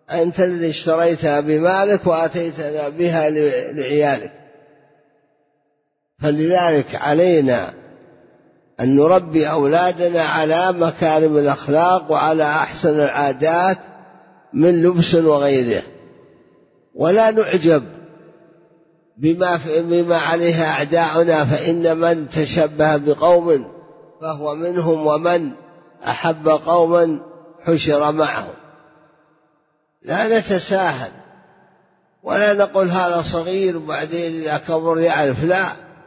أنت الذي اشتريتها بمالك وأتيتنا بها لعيالك. فلذلك علينا أن نربي أولادنا على مكارم الأخلاق وعلى أحسن العادات من لبس وغيره، ولا نعجب بما عليها أعداؤنا، فإن من تشبه بقوم فهو منهم، ومن أحب قوما حشر معهم. لا نتساهل ولا نقول هذا صغير وبعدين إذا كبر يعرف، لا،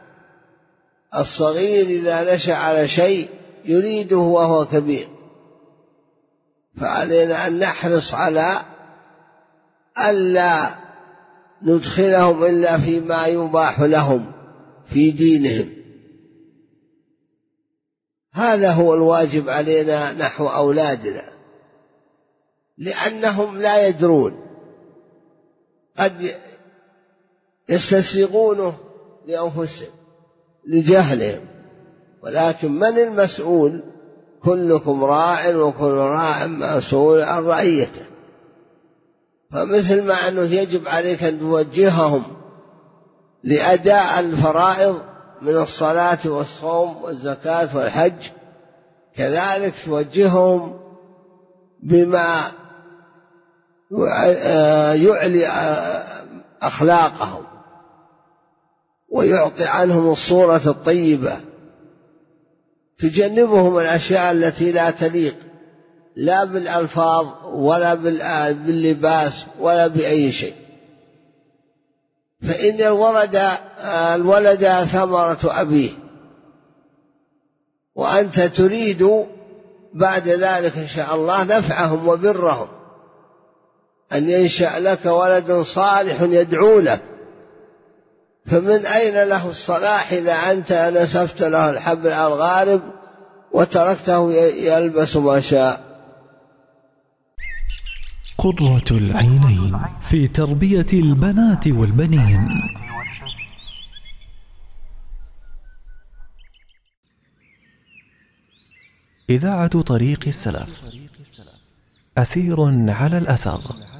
الصغير إذا نشأ على شيء يريده وهو كبير. فعلينا أن نحرص على ألا ندخلهم إلا فيما يباح لهم في دينهم. هذا هو الواجب علينا نحو أولادنا، لأنهم لا يدرون، قد يستسيغونه لأنفسهم لجهلهم، ولكن من المسؤول؟ كلكم راع وكل راع مسؤول عن رعيته. فمثل ما أنه يجب عليك أن توجههم لأداء الفرائض من الصلاة والصوم والزكاة والحج، كذلك توجههم بما يعلي أخلاقهم ويعطي عنهم الصورة الطيبة، تجنبهم الأشياء التي لا تليق، لا بالألفاظ ولا باللباس ولا بأي شيء. فإن الولد ثمرة أبيه، وأنت تريد بعد ذلك إن شاء الله نفعهم وبرهم، أن ينشأ لك ولد صالح يدعو لك. فمن أين له الصلاح إذا أنت نسفت له الحبل على الغارب وتركته يلبس ما شاء؟ قرة العينين في تربية البنات والبنين. إذاعة طريق السلف، أثير على الأثر.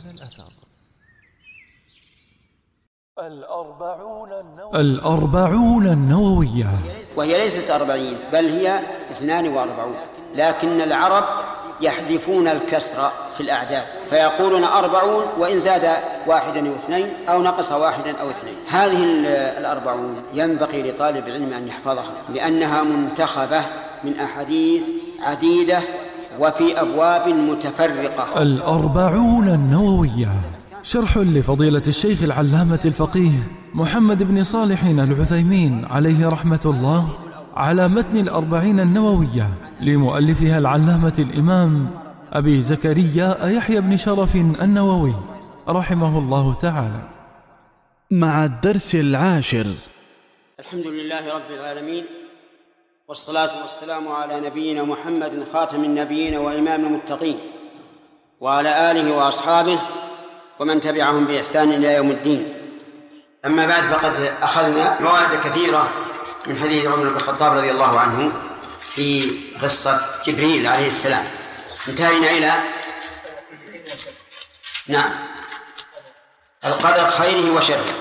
الأربعون النووية، وهي ليست 40 بل هي 42، لكن العرب يحذفون الكسر في الأعداد فيقولون 40 وإن زاد 1 أو 2 أو نقص 1 أو 2. هذه 40 ينبغي لطالب العلم أن يحفظها، لأنها منتخبة من أحاديث عديدة وفي أبواب متفرقة. الأربعون النووية شرح لفضيلة الشيخ العلامة الفقيه محمد بن صالح العثيمين عليه رحمة الله على متن 40 النووية لمؤلفها العلامة الإمام أبي زكريا يحيى بن شرف النووي رحمه الله تعالى. مع الدرس 10. الحمد لله رب العالمين، والصلاة والسلام على نبينا محمد خاتم النبيين وإمام المتقين، وعلى آله وأصحابه ومن تبعهم بإحسان إلى يوم الدين. أما بعد، فقد أخذنا مواد كثيرة من حديث عمر بن الخطاب رضي الله عنه في قصة جبريل عليه السلام. انتهينا إلى القدر خيره وشره،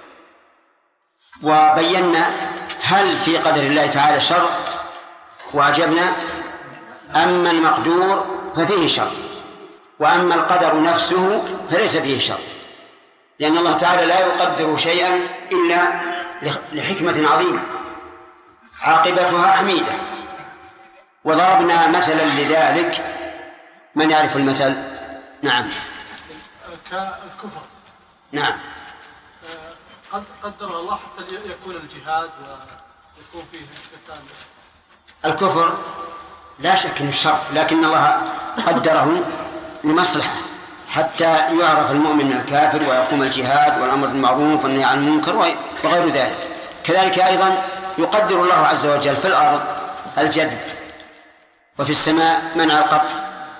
وبينا هل في قدر الله تعالى شر وأجبنا، أما المقدور ففيه شر، وأما القدر نفسه فليس فيه شر، لأن الله تعالى لا يقدر شيئا إلا لحكمة عظيمة عاقبتها حميدة. وضربنا مثلا لذلك، من يعرف المثل؟ نعم. كالكفر. نعم. قد قدر الله حتى يكون الجهاد ويكون فيه قتال. الكفر لا شك انه شر، لكن الله قدره لمصلحة حتى يعرف المؤمن من الكافر ويقوم الجهاد والأمر بالمعروف والنهي عن المنكر وغير ذلك. كذلك أيضا يقدر الله عز وجل في الأرض الجد وفي السماء منع القطر،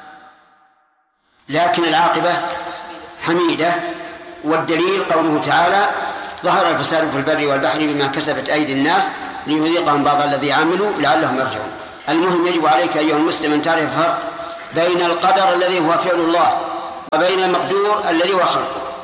لكن العاقبة حميدة. والدليل قوله تعالى: ظهر الفساد في البر والبحر بما كسبت أيدي الناس ليذيقهم بعض الذي عملوا لعلهم يرجعون. المهم يجب عليك أيها المسلم أن تعرف الفرق بين القدر الذي هو فعل الله وبين المقدور الذي هو خلقه.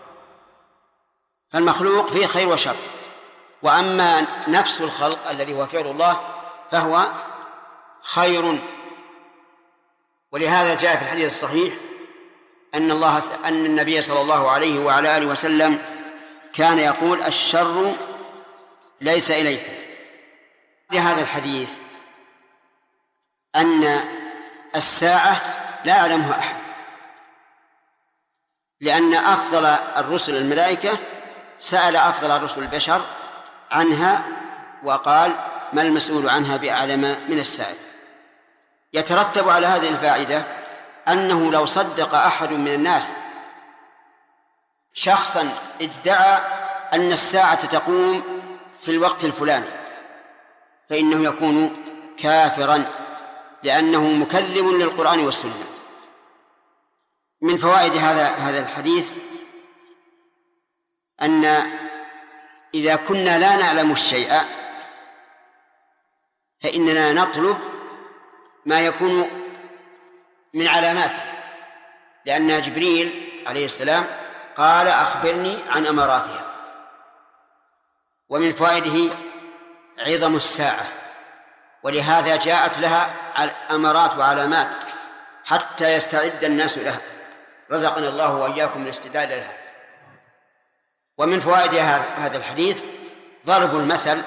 فالمخلوق فيه خير وشر، وأما نفس الخلق الذي هو فعل الله فهو خير. ولهذا جاء في الحديث الصحيح أن النبي صلى الله عليه وعلى آله وسلم كان يقول: الشر ليس إليك. لهذا الحديث أن الساعة لا يعلمها أحد، لأن أفضل الرسل الملائكة سأل أفضل الرسل البشر عنها وقال: ما المسؤول عنها بأعلم من السائل. يترتب على هذه الفائدة أنه لو صدق أحد من الناس شخصا ادعى أن الساعة تقوم في الوقت الفلاني فإنه يكون كافرا، لأنه مكذب للقرآن والسنة. من فوائد هذا الحديث أن إذا كنا لا نعلم الشيء فإننا نطلب ما يكون من علاماته، لأن جبريل عليه السلام قال: أخبرني عن أماراتها. ومن فوائده عظم الساعة، ولهذا جاءت لها أمارات وعلامات حتى يستعد الناس لها، رزقنا الله وإياكم من الاستعداد لها. ومن فوائد هذا الحديث ضرب المثل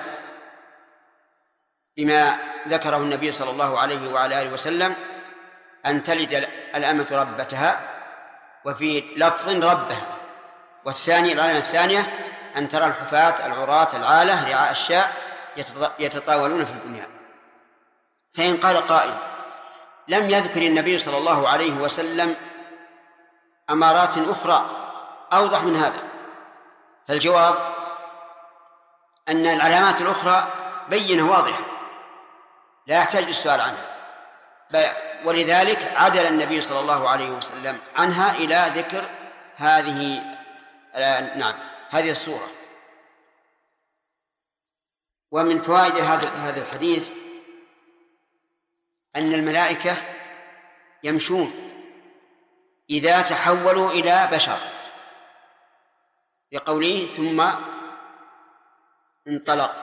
بما ذكره النبي صلى الله عليه وعلى آله وسلم: أن تلد الأمة ربتها، وفي لفظ ربها. والثاني العلامة الثانية أن ترى الحفاة العراة العالة رعاء الشاء يتطاولون في البنيان. فإن قال قائل: لم يذكر النبي صلى الله عليه وسلم أمارات أخرى أوضح من هذا، فالجواب أن العلامات الأخرى بينة واضحة لا يحتاج للسؤال عنها، ولذلك عدل النبي صلى الله عليه وسلم عنها إلى ذكر هذه الصورة. ومن فوائد هذا الحديث أن الملائكة يمشون إذا تحولوا إلى بشر، لقوله: ثم انطلق.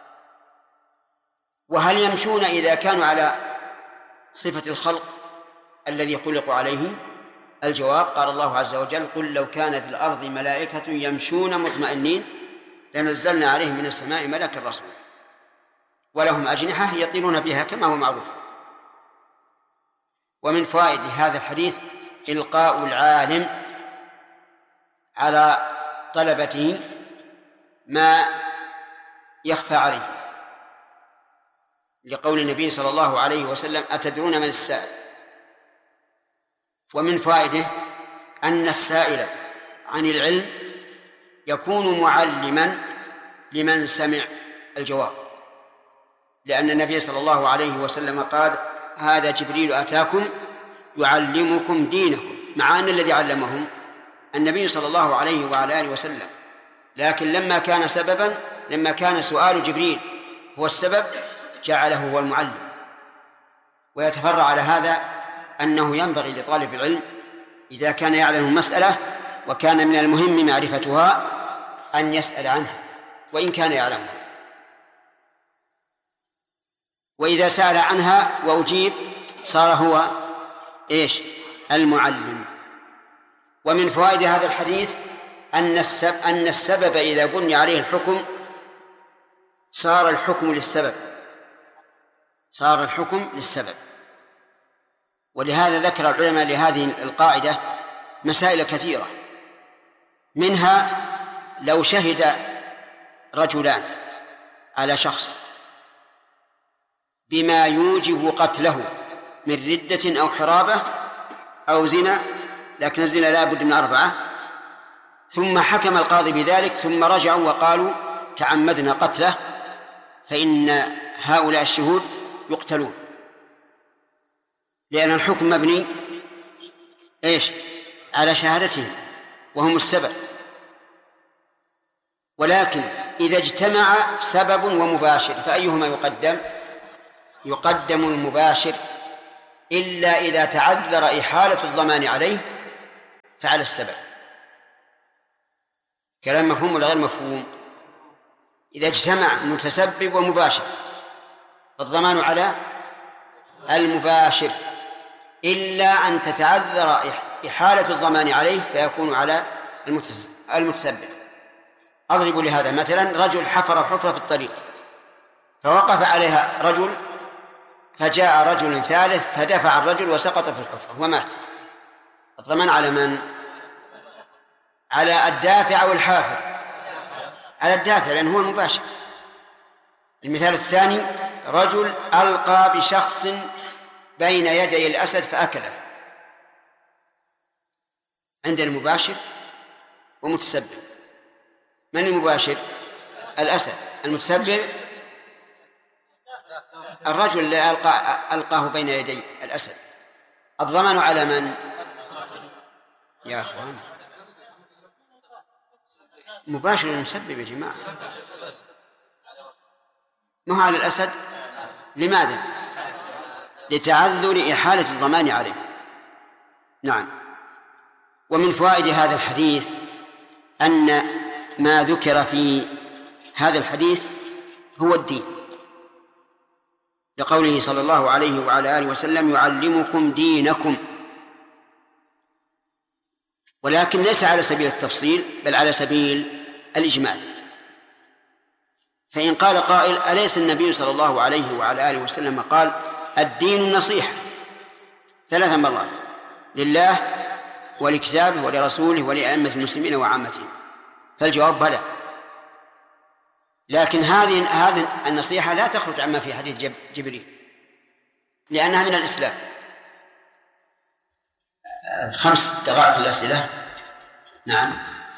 وهل يمشون إذا كانوا على صفة الخلق الذي خلقوا عليه؟ الجواب: قال الله عز وجل: قل لو كان في الأرض ملائكة يمشون مطمئنين لنزلنا عليهم من السماء ملكا رسولا ولهم أجنحة يطيرون بها كما هو معروف. ومن فوائد هذا الحديث إلقاء العالم على طلبته ما يخفى عليه، لقول النبي صلى الله عليه وسلم: أتدرون من السائل؟ ومن فوائده أن السائل عن العلم يكون معلما لمن سمع الجواب، لأن النبي صلى الله عليه وسلم قال: هذا جبريل أتاكم يعلمكم دينكم، مع أن الذي علمهم النبي صلى الله عليه وعلى آله وسلم، لكن لما كان سؤال جبريل هو السبب جعله هو المعلم. ويتفرع على هذا أنه ينبغي لطالب العلم إذا كان يعلم المسألة وكان من المهم معرفتها أن يسأل عنها وإن كان يعلمها، وإذا سأل عنها وأجيب صار هو المعلم. ومن فوائد هذا الحديث أن السبب إذا بني عليه الحكم صار الحكم للسبب. ولهذا ذكر العلماء لهذه القاعدة مسائل كثيرة، منها لو شهد رجلان على شخص بما يوجب قتله من ردة أو حرابة أو زنا، لكن الزنا لا بد من 4، ثم حكم القاضي بذلك ثم رجعوا وقالوا تعمدنا قتله، فإن هؤلاء الشهود يقتلون، لأن الحكم مبني على شهادتهم وهم السبب. ولكن إذا اجتمع سبب ومباشر فأيهما يقدم؟ يقدم المباشر، إلا إذا تعذر إحالة الضمان عليه فعلى السبب. كلام مفهوم ولا غير مفهوم؟ إذا اجتمع متسبب ومباشر فالضمان على المباشر، إلا أن تتعذر إحالة الضمان عليه فيكون على المتسبب. أضرب لهذا مثلا: رجل حفر حفرة في الطريق فوقف عليها رجل، فجاء رجل ثالث فدفع الرجل وسقط في الحفرة ومات. الضمان على من؟ على الدافع أو الحافر؟ على الدافع، لأنه هو المباشر. المثال الثاني: رجل ألقى بشخص بين يدي الأسد فأكله. عند المباشر ومتسبب. من المباشر؟ الأسد. المتسبب الرجل اللي ألقاه بين يدي الأسد. الضمان على من؟ يا أخوان، مباشر المسبب يا جماعة، ما هو على الأسد. لماذا؟ لتعذر إحالة الضمان عليه. نعم. ومن فوائد هذا الحديث أن ما ذكر في هذا الحديث هو الدين، لقوله صلى الله عليه وعلى آله وسلم: يعلمكم دينكم. ولكن ليس على سبيل التفصيل بل على سبيل الإجمال. فإن قال قائل: أليس النبي صلى الله عليه وعلى آله وسلم قال: الدين النصيحة 3 مرات لله ولكتابه ولرسوله ولأئمة المسلمين وعامتهم؟ فالجواب: بلى. لكن هذه النصيحة لا تخرج عما في حديث جبريل، لأنها من الإسلام. 5 دقائق الأسئلة. نعم.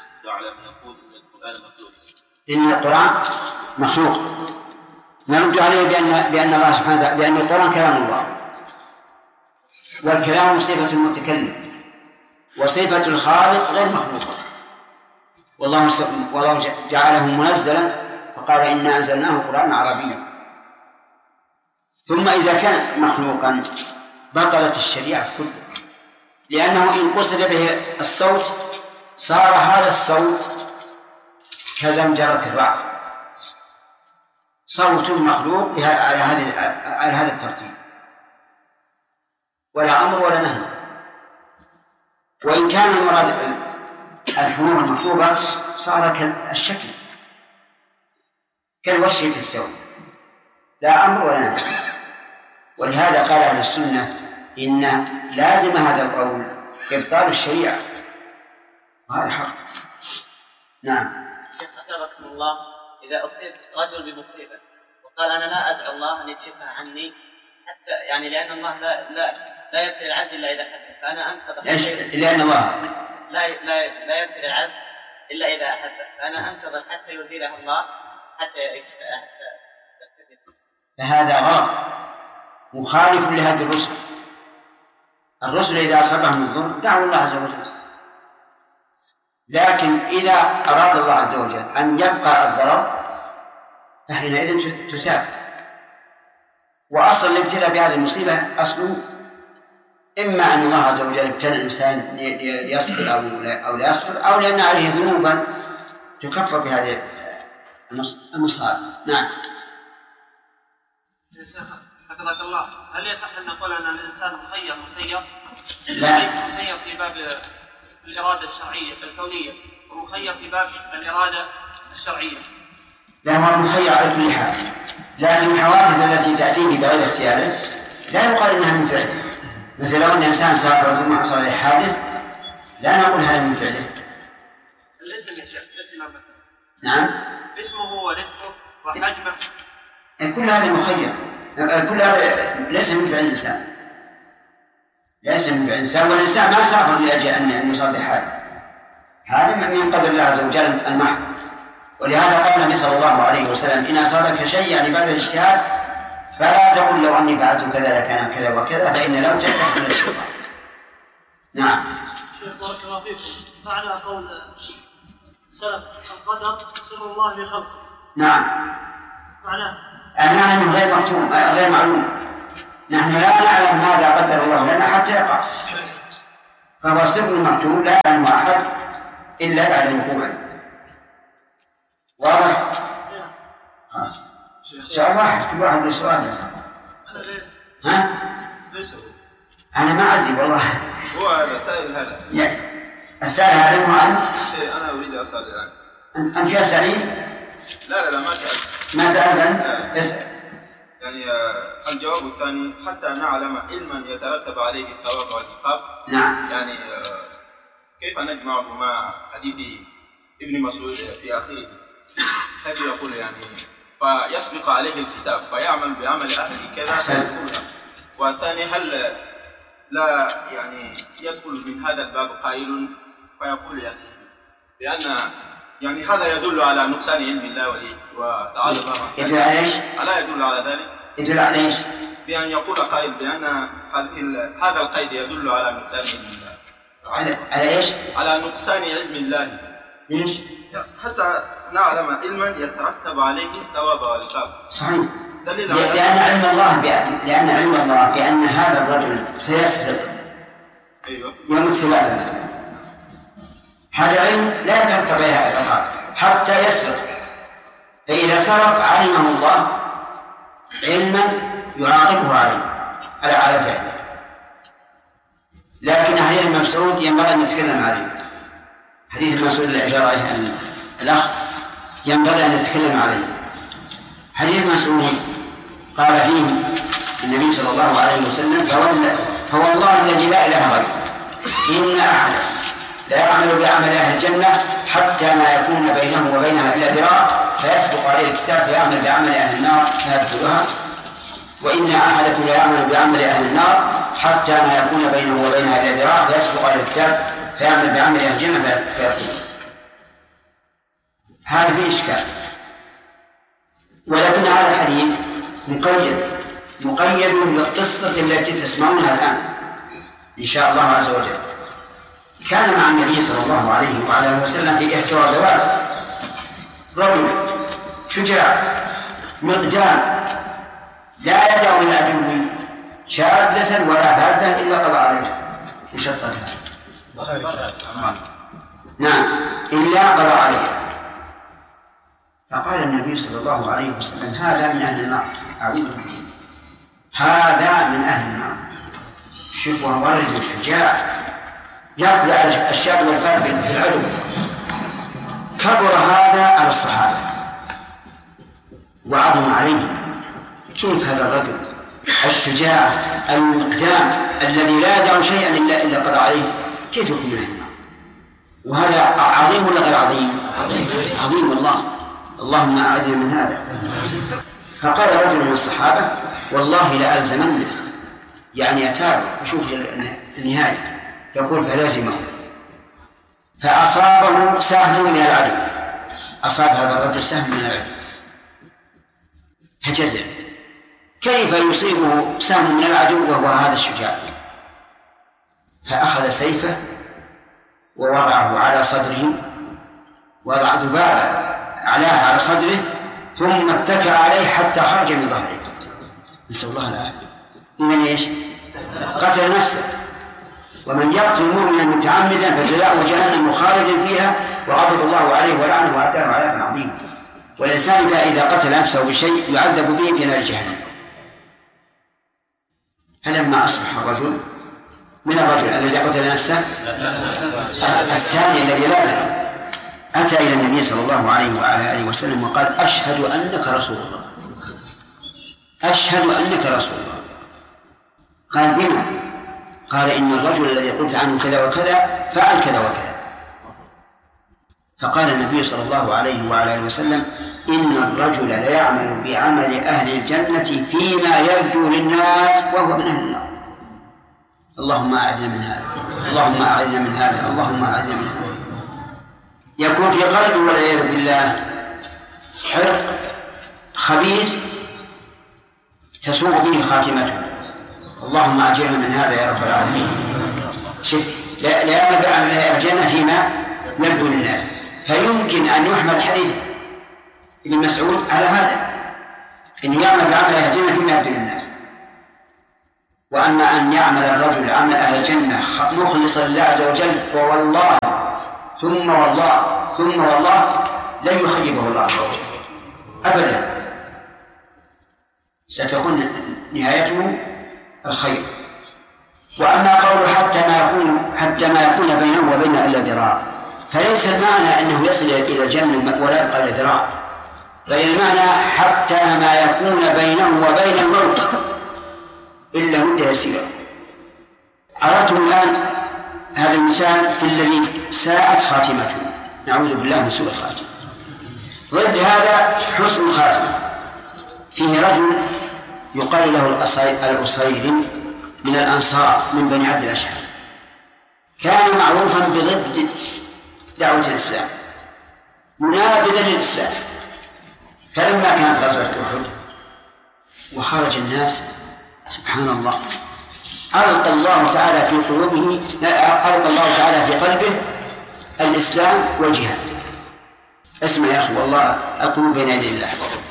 إن القرآن مخلوق. نرد عليه بأن الله سبحانه وتعالى، بأن القرآن كلام الله، والكلام صفة المتكلم، وصفة الخالق غير مخلوقة. والله جعله منزلا فقال: إنا أنزلناه قرآنا عربيا. ثم إذا كان مخلوقا بطلت الشريعة كلها، لأنه إن قصد به الصوت صار هذا الصوت كزمجرة الرعد، صوت مخلوق على هذا الترتيب، ولا أمر ولا نهي. وإن كان المراد الحروف المكتوبة صار كالشكل، كالوشية في الثوب، لا أمر ولا نهي. ولهذا قال أهل السنة إن لازم هذا القول إبطال الشريعة، وهذا حق. نعم. شيخ حفظكم الله، إذا أصيب رجل بمصيبة وقال: أنا لا أدعو الله أن يكشفها عني، حتى يعني لأن الله لا يبتلي العبد إلا إذا أحبه، فأنا أنتظر. لأن الله لا يبتلي العبد إلا إذا أحبه، فأنا أنتظر حتى يزيله الله، حتى يكشفها. فهذا غلط مخالف لهذه الرسل. الرسل إذا أصابهم الضر دعوا الله عز وجل، لكن إذا أراد الله عز وجل أن يبقى الضرر فحينئذ تساب. وأصل الابتلاء بهذه المصيبة أصله إما أن الله عز وجل ابتلى الإنسان ليصبر أو لا يصبر، أو لأن عليه ذنوبا تكفر بهذه المصائب. نعم. حفظك الله، هل يصح أن نقول أن الإنسان مسير؟ لا. مسير في باب الإرادة الشرعية الكونية، ومخير في باب الإرادة الشرعية. لا، هو مخير على كل حال، لكن الحوادث التي تأتيه بغير اختياره لا يقال إنها من فعله. مثل لو أن إنسان سافر ثم حصل له حادث لا نقول هذا من فعله. الاسم يا شيخ، اسم نعم. اسمه ورزقه وحجمه، كل هذا مخير، كل هذا ليس من فعل الإنسان، ليس من فعل الإنسان. والإنسان ما سافر لأجل أن يصاب بحادث، هذا من قدر الله عز وجل المحض. ولهذا قال النبي صلى الله عليه وسلم: إن أصابك شيء يعني بعد الاجتهاد فلا تقل لو أني فعلت كذا لكان كذا وكذا، فإن لم تكن من الشيطان. نعم. بارك الله فيكم. معنى قول السلف: القدر سر الله لخلقه. نعم. معناه أنه غير مكتوم، غير معلوم. نحن لا نعلم ماذا قدر الله لنا حتى يقع، فهو سر مكتوم لا يعلمه أحد إلا بعد وقوعه. واضح؟ سؤال واحد، كل واحد بسؤال. ها؟ أنا ما أدري والله. هو هذا سائل هذا. السائل هذا هو أنت؟ أنا أريد أسأل الآن. أنت يا سعيد؟ لا ما سألت. ما سألت أنت؟ اسأل. يعني الجواب الثاني حتى نعلم علما يترتب عليه الثواب والعقاب. نعم. يعني كيف نجمعه مع حديث ابن مسعود في آخره؟ حيث يقول يعني فيسبق عليه الكتاب فيعمل بعمل أهل كذا فيدخلها. والثاني هل لا يعني يدخل من هذا الباب قائل فيقول يعني لأن يعني هذا يدل على نقصان علم الله وتعالى الله. يدل على ايش؟ ألا يدل على ذلك؟ يدل على ايش؟ بأن يقول قائل بأن هذا القيد يدل على نقصان علم الله. على ايش؟ على نقصان علم الله. ليش؟ حتى نعلم علما يترتب عليه الثواب والعقاب. صحيح. لأن علم الله بأن هذا الرجل سيسرق. أيوه. يموت سلالا. هذا علم لا يترتب عليه العقاب حتى يسرق. فإذا سرق علمه الله علما يعاقبه على فعله. لكن حديث ابن مسعود ينبغي أن نتكلم عليه. حديث ابن مسعود اللي أشار عليه الأخ ينبغي أن نتكلم عليه. حديث ابن مسعود قال فيه النبي صلى الله عليه وسلم فوالله الذي لا إله غيره إن أحد لا يعمل بعمل أهل الجنة حتى ما يكون بينه وبينها إلا ذراع فيسبق عليه الكتاب فيعمل بعمل أهل النار فيدخلها، وإن أحدكم لا يعمل بعمل أهل النار حتى ما يكون بينه وبينها إلا ذراع فيسبق عليه الكتاب فيعمل بعمل أهل الجنة فيدخلها. هذا فيه إشكال، ولكن هذا الحديث مقيد بالقصة التي تسمعونها الآن إن شاء الله عز وجل. كان مع النبي صلى الله عليه وعلى وسلم في إحدى غزوات رجل شجاع مقجام لا يدع من العدو شاذة ولا باذة إلا قضى عليه وشطرها. نعم إلا قضى عليه. فقال النبي صلى الله عليه وسلم هذا من أهل النار. أعوذ بالله، هذا من أهل النار. شوفوا الولد الشجاع يقضي على الشاب والفرد في العدو. كبر هذا على الصحابة وعظم عليهم. كيف هذا الرجل الشجاع المقدام الذي لا يدع شيئا إلا قضى عليه كيف يكون من أهل النار؟ وهذا عظيم ولا غير عظيم؟ عظيم والله. اللهم أعذنا من هذا. فقال رجل من الصحابة والله لألزمنه، يعني أتابع أشوف النهاية. يقول فلازمه فأصابه سهم من العدو. أصاب هذا الرجل سهم من العدو فجزع. كيف يصيبه سهم من العدو وهو هذا الشجاع؟ فأخذ سيفه ووضعه على صدره، وضع ذبابة علاه على صدره ثم اتكى عليه حتى خرج من ظهره. نسأل الله العافية. من ايش؟ قتل نفسه. ومن يقتل مؤمنا متعمدا فجزاؤه جهنم خالدا فيها وغضب الله عليه ولعنه وأعد له عذابا عظيما. والإنسان إذا قتل نفسه بشيء يعذب به في نار جهنم. فلما أصبح الرجل من الرجل الذي قتل نفسه الثاني الذي لا قتل أتى إلى النبي صلى الله عليه وعلى آله وسلم وقال أشهد أنك رسول الله، أشهد أنك رسول الله. قال بما؟ قال إن الرجل الذي قلت عنه كذا وكذا فعل كذا وكذا. فقال النبي صلى الله عليه وعلى آله وسلم إن الرجل لا يعمل بعمل أهل الجنة فيما يبدو للناس وهو من أهل النار. اللهم أعذنا من هذا، اللهم أعذنا من هذا، اللهم أعذنا من هذا. يكون في قلبه والعياذ بالله حرق خبيث تسوء به خاتمته. اللهم أجرنا من هذا يا رب العالمين. لا يعمل بعمل الجنة فيما يبدو للناس. فيمكن أن يحمل الحديث ابن مسعود على هذا، أن يعمل بعمل الجنة فيما يبدو للناس. وأما أن يعمل الرجل عمل أهل الجنة مخلصا لله عز وجل ووالله ثم والله ثم والله لن يخيبه الله عز وجل أبدا، ستكون نهايته الخير. وأما قول حتى ما يكون بينه وبينه إلا ذراع، فليس المعنى أنه يصل إلى الجنة ولا يبقى إلا ذراع، بل المعنى حتى ما يكون بينه وبين الموت إلا مدة يسيرة. أردتم الآن هذا المثال في الذي ساءت خاتمته، نعوذ بالله من سوء الخاتمة. ضد هذا حسن الخاتمة. فيه رجل يقال له الأصيري من الأنصار من بني عبد الأشهر، كان معروفا بضد دعوة الإسلام، منابذا للإسلام. فلما كانت غزوة أحد وخرج الناس سبحان الله ألقى الله تعالى في قلبه الإسلام والجهاد. اسمع يا أخي والله أقول بين يدي الله.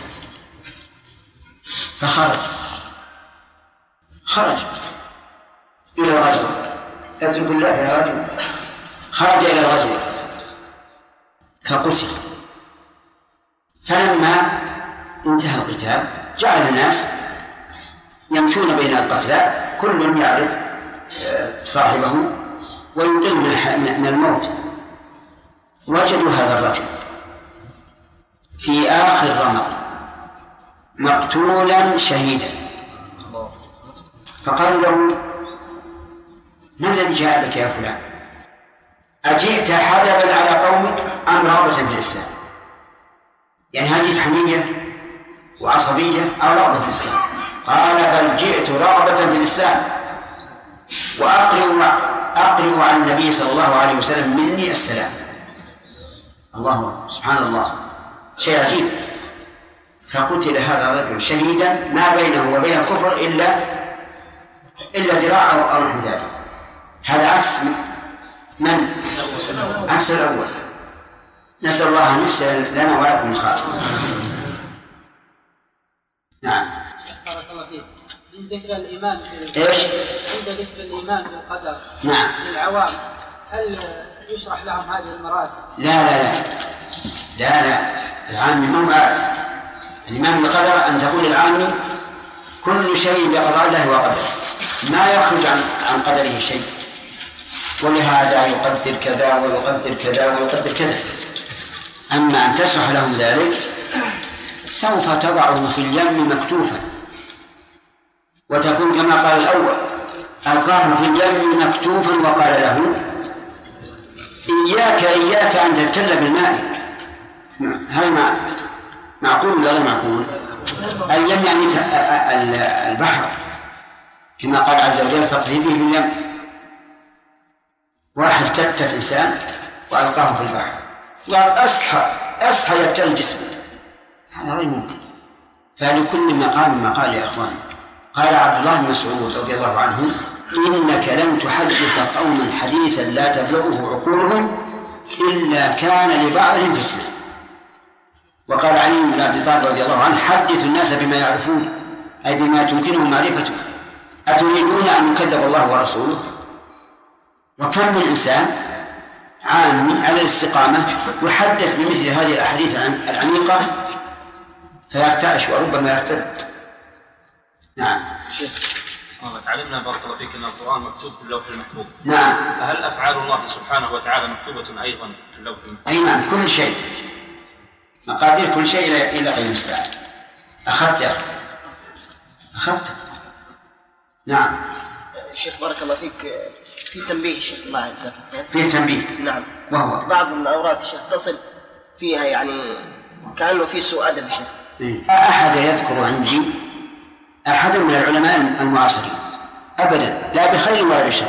فخرج إلى الغزو، أترك الله يا رجل. خرج إلى الغزو فقتل. فلما انتهى القتال جعل الناس يمشون بين القتلى، كل يعرف صاحبه وينقذ من الموت. وجدوا هذا الرجل في آخر رمق مقتولا شهيدا، فقالوا له: ما الذي جاء بك يا فلان؟ أجئت حدبا على قومك أم رغبة في الإسلام؟ يعني هل جئت حمية وعصبية أو رغبة في الإسلام؟ قال: بل جئت رغبة في الإسلام، وأقرئ على النبي صلى الله عليه وسلم مني السلام. الله سبحان الله، شيء عجيب. فقتل هذا الرجل شهيدا، ما بينه وبين الكفر إلا ذراع أو نحو ذلك. هذا عكس من؟ عكس الأول. نسأل الله أن يحسن لنا ولكم الخاتمة. نعم. بارك الله فيك. عند ذكر الإيمان إيش؟ عند ذكر الإيمان بالقدر نعم للعوام، هل يشرح لهم هذه المراتب؟ لا العام ما هو عارف. الإيمان بالقدر أن تقول العام كل شيء بقضاء الله وقدره، ما يخرج عن قدره شيء، ولهذا يقدر كذا ويقدر كذا ويقدر كذا. أما أن تشرح لهم ذلك سوف تضعه في اليم مكتوفا، وتكون كما قال الأول: ألقاه في اليم مكتوفا وقال له: إياك أن تبتل بالماء. هل معقول ولا غير معقول؟ اليم يعني البحر، كما قال عز وجل: فاقذفيه في اليم. واحد كتف إنسان وألقاه في البحر وقال: أصحى يبتل جسمه، هذا غير ممكن. فلكل مقام يا أخوان. قال عبد الله بن مسعود رضي الله عنه: إنك لم تحدث قوما حديثا لا تبلغه عقولهم إلا كان لبعضهم فتنة. وقال علي بن أبي طالب رضي الله عنه: حدث الناس بما يعرفون، أي بما تمكنهم معرفته. أتريدون أن يكذب الله ورسوله؟ وكم من إنسان عام على الاستقامة يحدث بمثل هذه الأحاديث العميقة فيرتعش وربما يرتد. نعم. تعلمنا بارك الله فيك أن القرآن مكتوب في اللوح المحفوظ. نعم. فهل أفعال الله سبحانه وتعالى مكتوبة أيضا في اللوح المحفوظ؟ أي نعم، كل شيء، مقادير كل شيء إلى قيام الساعة. أخذت. نعم. شيخ بارك الله فيك، في تنبيه شيخ الله عز وجل. في تنبيه. نعم. وهو بعض الأوراق شيخ تصل فيها يعني كأنه في سوء أدب شيخ. أحد يذكر عندي أحد من العلماء المعاصرين أبدا، لا بخير ولا بشر،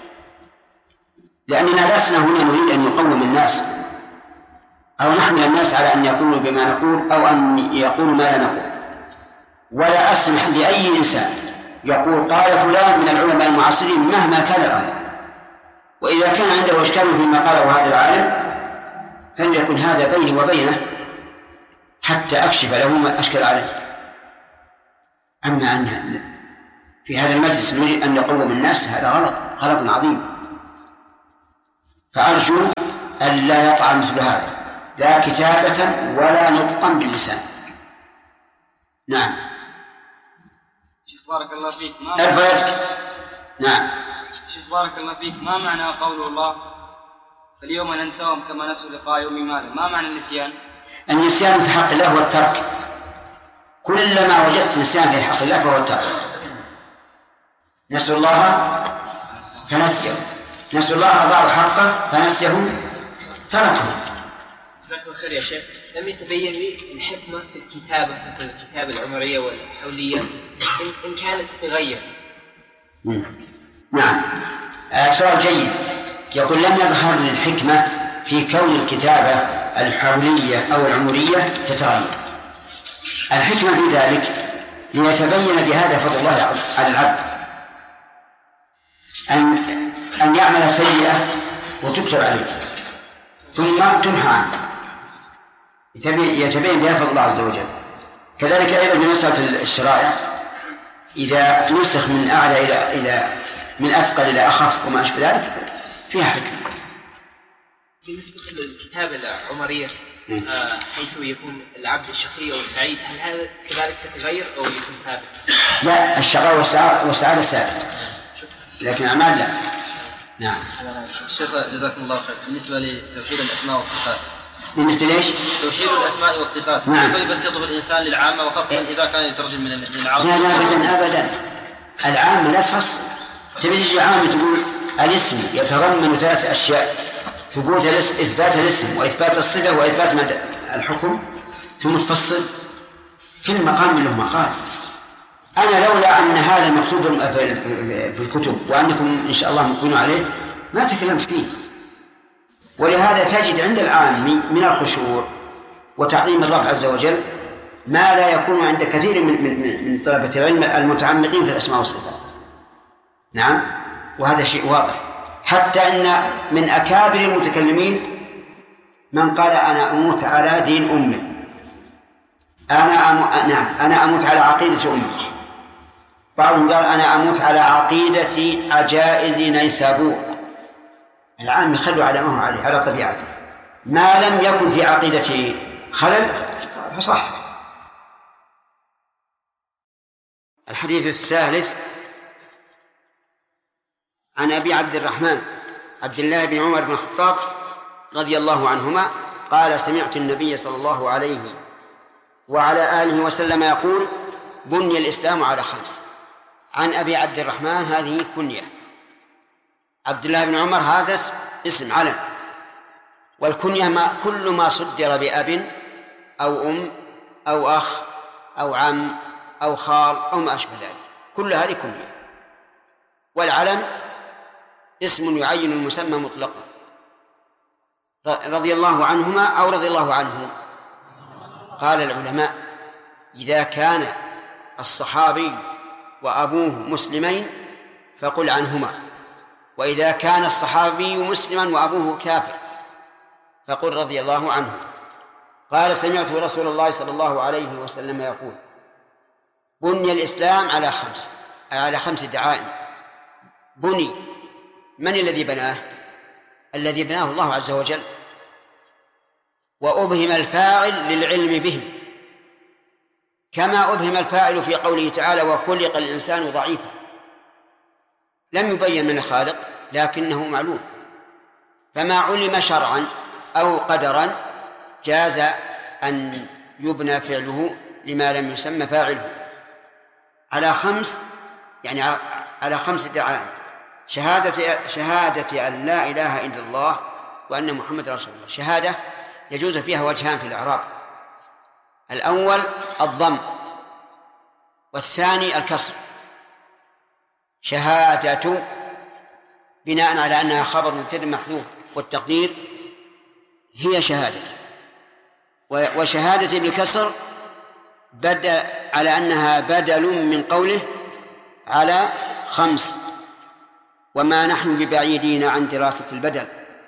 لأننا لسنا هنا نريد أن نقوم الناس أو نحمل الناس على أن يقولوا بما نقول أو أن يقولوا ما لا نقول. ولا أسمح لأي إنسان يقول قال فلان من العلماء المعاصرين مهما كان الأمر، وإذا كان عنده إشكال فيما قاله هذا العالم فليكن هذا بيني وبينه حتى أكشف له ما أشكل عليه. أما في هذا المجلس نريد أن نقوم الناس، هذا غلط عظيم. فأرجو أن لا يقع مثل هذا، لا كتابة ولا نطقا باللسان. نعم. شيخ بارك الله فيك، ارفع يدك. نعم. شيخ بارك الله فيك، ما معنى قول الله اليوم ننساهم كما نسوا لقاء يوم ماذا؟ ما معنى النسيان؟ النسيان في حق الله هو الترك. كلما وجدت نسيان في حق الله فهو الترك. نسوا الله فنسيهم، نسوا الله أضاعوا حقه فنسيهم تركهم. جزاك الله خير يا شيخ. لم يتبين لي الحكمة في الكتابة، في الكتابة العمرية والحولية إن كانت تتغير. نعم. سؤال جيد. يقول لم يظهر الحكمة في كون الكتابة الحولية أو العمرية تتغير. الحكمة في ذلك ليتبين بهذا فضل الله على العبد، أن يعمل سيئة وتكتب عليه ثم تمحى عنه، يتبين بها فضل الله عز وجل. كذلك أيضا في مسألة الشرائع، إذا نسخ من أعلى من أثقل إلى أخف وما أشبه ذلك فيها حكمة. بالنسبة للكتابة العمرية حيث يكون العبد الشقي والسعيد، هل هذا كذلك تتغير أو يكون ثابت؟ لا، الشقاء والسعادة ثابت، لكن الأعمال لا. نعم. الشيخ جزاكم الله خير، بالنسبة لتوحيد الأسماء والصفات. بالنسبة ليش؟ توحيد الأسماء والصفات. نعم. كيف يبسطه الإنسان للعامة وخاصة إذا كان يترجم من العرب؟ لا أبدا. العامة لا تفصل. تبي عامة تقول الاسم يتضمن 3 أشياء: ثبوت إثبات الاسم وإثبات الصفة وإثبات الحكم، ثم تفصل. كل مقام له مقال. أنا لولا أن هذا مكتوب في الكتب وأنكم إن شاء الله مقبلون عليه ما تكلمت فيه. ولهذا تجد عند العام من الخشوع وتعظيم الرب عز وجل ما لا يكون عند كثير من طلبة العلم المتعمقين في الأسماء والصفات. نعم، وهذا شيء واضح. حتى أن من أكابر المتكلمين من قال أنا أموت على دين أمي، أنا أموت على عقيدة أمي. بعضهم قال أنا أموت على عقيدة عجائز نيسابور. العام يخلوا على ما هو عليه، على طبيعته، ما لم يكن في عقيدته خلل فصح. الحديث الثالث عن أبي عبد الرحمن عبد الله بن عمر بن الخطاب رضي الله عنهما قال: سمعت النبي صلى الله عليه وعلى آله وسلم يقول: بني الإسلام على 5. عن أبي عبد الرحمن هذه كنية، عبد الله بن عمر هذا اسم علم، والكنية كل ما صدر بأب أو أم أو أخ أو عم أو خال أو ما أشبه ذلك، كل هذه كنية. والعلم اسم يعين المسمى مطلقا. رضي الله عنهما أو رضي الله عنه. قال العلماء: إذا كان الصحابي وأبوه مسلمين فقل عنهما، وإذا كان الصحابي مسلما وأبوه كافر فقل رضي الله عنه. قال: سمعت رسول الله صلى الله عليه وسلم يقول: بني الإسلام على 5 دعائم. بني، من الذي بناه؟ الذي بناه الله عز وجل، وأبهم الفاعل للعلم به، كما أبهم الفاعل في قوله تعالى: وخلق الإنسان ضعيفا. لم يبين من الخالق لكنه معلوم، فما علم شرعا أو قدرا جاز أن يبنى فعله لما لم يسمى فاعله. على 5 يعني على 5 دعائم: شهادة أن لا إله إلا الله وأن محمد رسول الله. شهادة يجوز فيها وجهان في الإعراب: الأول الضم، والثاني الكسر. شهادة بناء على أنها خبر مبتدأ محذوف، والتقدير هي شهادة. وشهادة بالكسر بدل على أنها بدل من قوله على 5، وما نحن ببعيدين عن دراسة البدل،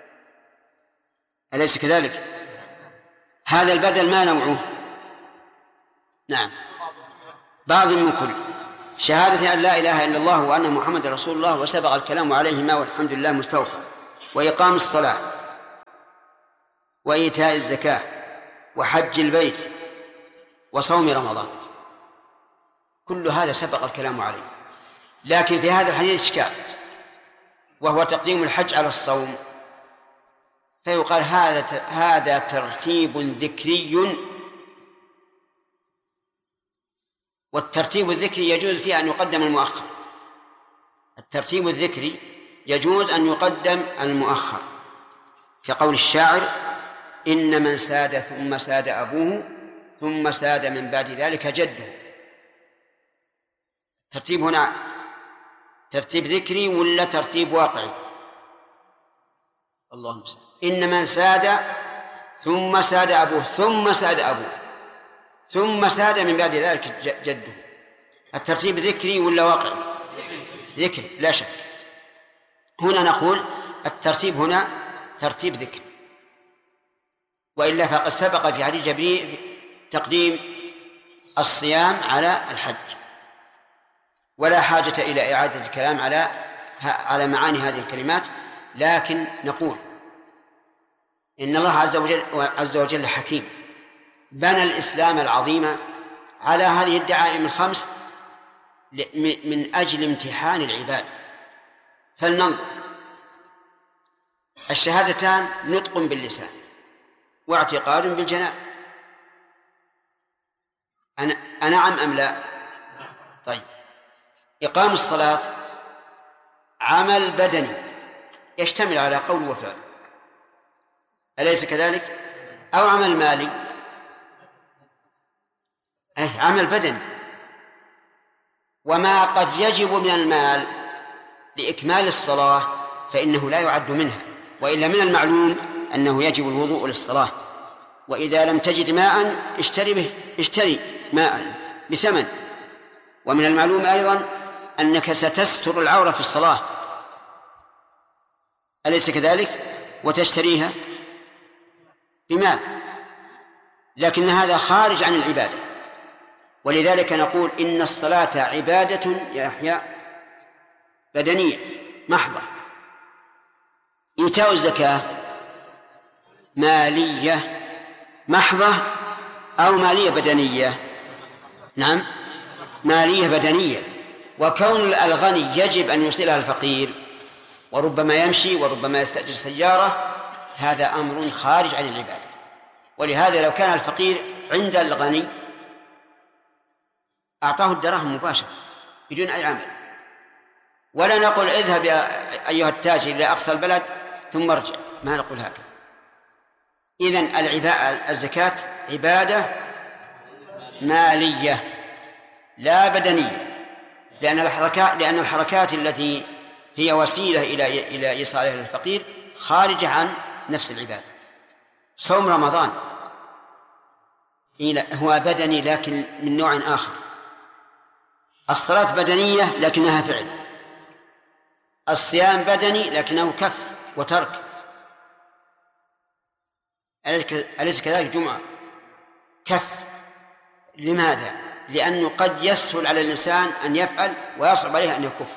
أليس كذلك؟ هذا البدل ما نوعه؟ نعم، بعض من كل. شهادة أن لا إله إلا الله وأن محمد رسول الله وسبق الكلام عليهما والحمد لله مستوفى، وإقام الصلاة وإيتاء الزكاة وحج البيت وصوم رمضان، كل هذا سبق الكلام عليه. لكن في هذا الحديث إشكال، وهو تقديم الحج على الصوم، فيقال هذا ترتيب ذكري، والترتيب الذكري يجوز فيه أن يقدم المؤخر. الترتيب الذكري يجوز أن يقدم المؤخر، كقول الشاعر: إن من ساد ثم ساد أبوه ثم ساد من بعد ذلك جده. ترتيب هنا ترتيب ذكري ولا ترتيب واقعي؟ اللهم صل. إن من ساد ثم ساد أبوه ثم ساد أبوه ثم ساد من بعد ذلك جده. الترتيب ذكري ولا واقعي؟ ذكري لا شك. هنا نقول الترتيب هنا ترتيب ذكري، وإلا فقد سبق في حديث جبريل تقديم الصيام على الحج، ولا حاجة إلى إعادة الكلام على معاني هذه الكلمات. لكن نقول إن الله عز وجل حكيم، بنى الإسلام العظيم على هذه الدعائم الخمس من أجل امتحان العباد. فلننظر: الشهادتان نطق باللسان واعتقاد بالجنان، أنعم أم لا؟ طيب، إقام الصلاة عمل بدني يشتمل على قول وفعل، أليس كذلك؟ أو عمل مالي؟ عمل بدني. وما قد يجب من المال لإكمال الصلاة فإنه لا يعد منها، وإلا من المعلوم أنه يجب الوضوء للصلاة، وإذا لم تجد ماء اشتري ماء بثمن. ومن المعلوم أيضا أنك ستستر العورة في الصلاة، أليس كذلك؟ وتشتريها بمال، لكن هذا خارج عن العبادة. ولذلك نقول إن الصلاة عبادة يا أحياء بدنية محضة. إيتاء الزكاة مالية محضة أو مالية بدنية؟ نعم، مالية بدنية. وكون الغني يجب أن يوصلها الفقير، وربما يمشي وربما يستأجر سيارة، هذا أمر خارج عن العبادة. ولهذا لو كان الفقير عند الغني أعطاه الدراهم مباشرة بدون أي عمل، ولا نقول اذهب يا أيها التاجر إلى أقصى البلد ثم ارجع، ما نقول هكذا. إذن الزكاة عبادة مالية لا بدنية، لأن الحركات التي هي وسيلة إلى إيصالها للفقير خارجة عن نفس العبادة. صوم رمضان هو بدني لكن من نوع آخر. الصلاة بدنية لكنها فعل، الصيام بدني لكنه كف وترك، أليس كذلك؟ جمعة كف. لماذا؟ لأنه قد يسهل على الإنسان أن يفعل ويصعب عليه أن يكف،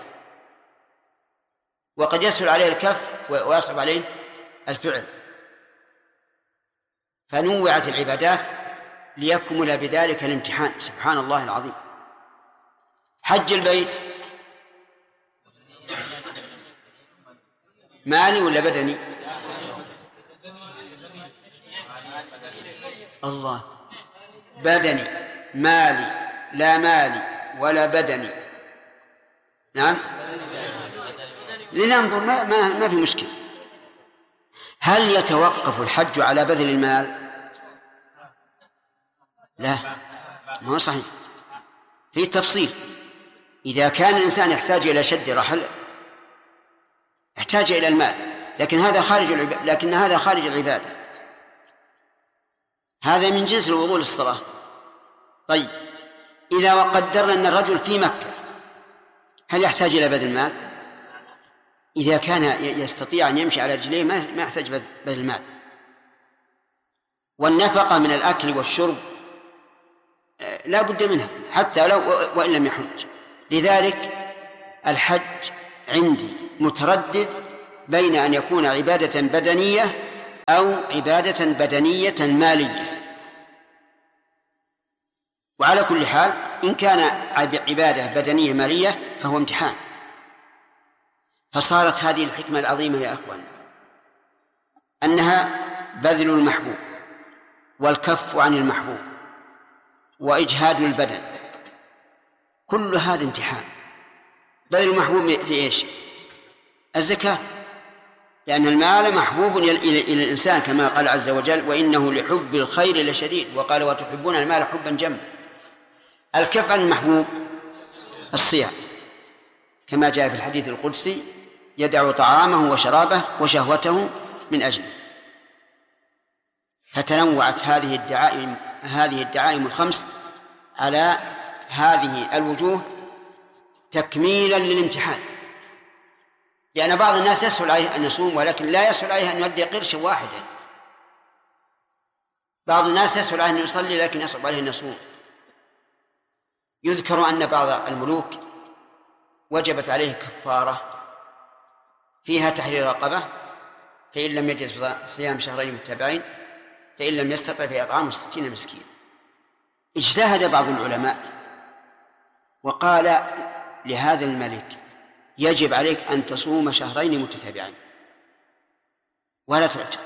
وقد يسهل عليه الكف ويصعب عليه الفعل، فنوعت العبادات ليكمل بذلك الامتحان. سبحان الله العظيم. حج البيت مالي ولا بدني؟ الله، بدني. مالي لا مالي ولا بدني. نعم، لننظر ما في مشكلة. هل يتوقف الحج على بذل المال؟ لا، ما هو صحيح، في تفصيل. إذا كان الإنسان يحتاج إلى شد رحل يحتاج إلى المال، لكن هذا خارج العبادة، هذا من جنس الوضوء للصلاة. طيب، إذا قدرنا أن الرجل في مكة هل يحتاج إلى بذل المال؟ إذا كان يستطيع أن يمشي على رجليه ما يحتاج بذل المال. والنفقة من الأكل والشرب لا بد منها حتى لو وإن لم يحج. لذلك الحج عندي متردد بين أن يكون عبادة بدنية أو عبادة بدنية مالية. وعلى كل حال إن كان عبادة بدنية مالية فهو امتحان. فصارت هذه الحكمة العظيمة يا أخوان أنها بذل المحبوب والكف عن المحبوب وإجهاد البدن، كل هذا امتحان. بذل المحبوب في إيش؟ الزكاة، لأن المال محبوب إلى الإنسان كما قال عز وجل وإنه لحب الخير لشديد، وقال وتحبون المال حبا جما. الكف عن المحبوب الصيام كما جاء في الحديث القدسي يدع طعامه وشرابه وشهوته من أجله. فتنوعت هذه الدعائم الخمس على هذه الوجوه تكميلا للامتحان، لأن بعض الناس يسهل عليه أن يصوم ولكن لا يسهل عليه أن يؤدي قرشا واحدا. بعض الناس يسهل عليه أن يصلي لكن يصعب عليه أن يصوم. يذكر أن بعض الملوك وجبت عليه كفارة فيها تحرير رقبة، فإن لم يجد صيام شهرين متتابعين، فإن لم يستطع فإطعام 60 مسكين. اجتهد بعض العلماء وقال لهذا الملك يجب عليك أن تصوم شهرين متتابعين ولا تعتق.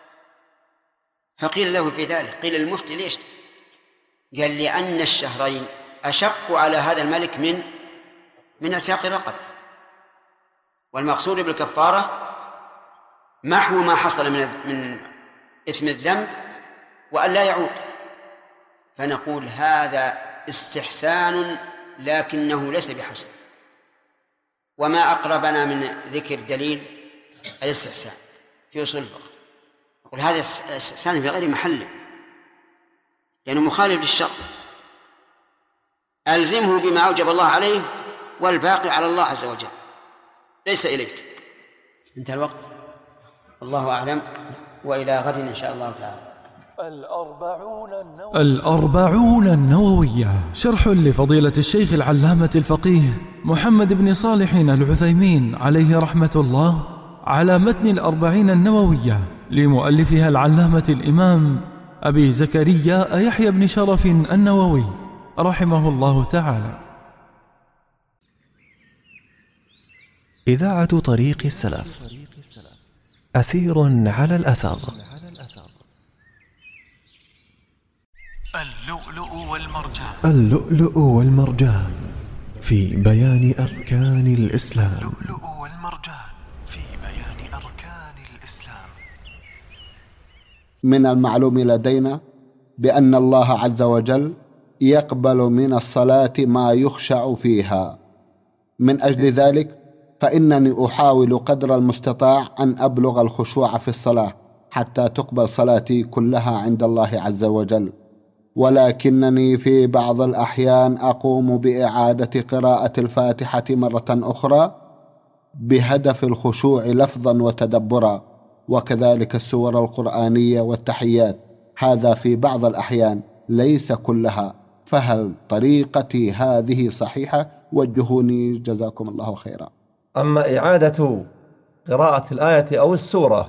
فقيل له في ذلك، قيل المفتي ليش؟ قال لأن الشهرين أشق على هذا الملك من اعتاق رقبة، والمقصود بالكفارة محو ما حصل من إثم الذنب وأن لا يعود. فنقول هذا استحسان لكنه ليس بحسن. وما أقربنا من ذكر دليل الاستحسان في أصول الفقه؟ نقول هذا استحسان في غير محله لأنه مخالف للشرع. ألزمه بما أوجب الله عليه والباقي على الله عز وجل ليس إليك. انتهى الوقت، الله أعلم، وإلى غد إن شاء الله تعالى. الأربعون النووية، شرح لفضيلة الشيخ العلامة الفقيه محمد بن صالح العثيمين عليه رحمة الله على متن الأربعين النووية لمؤلفها العلامة الإمام أبي زكريا يحيى بن شرف النووي رحمه الله تعالى. إذاعة طريق السلف، أثير على الأثر. اللؤلؤ والمرجان في بيان أركان الإسلام. من المعلوم لدينا بأن الله عز وجل يقبل من الصلاة ما يخشع فيها. من أجل ذلك فإنني أحاول قدر المستطاع أن أبلغ الخشوع في الصلاة حتى تقبل صلاتي كلها عند الله عز وجل، ولكنني في بعض الأحيان أقوم بإعادة قراءة الفاتحة مرة أخرى بهدف الخشوع لفظا وتدبرا، وكذلك السور القرآنية والتحيات، هذا في بعض الأحيان ليس كلها. فهل طريقتي هذه صحيحة؟ وجهوني جزاكم الله خيرا. أما إعادة قراءة الآية أو السورة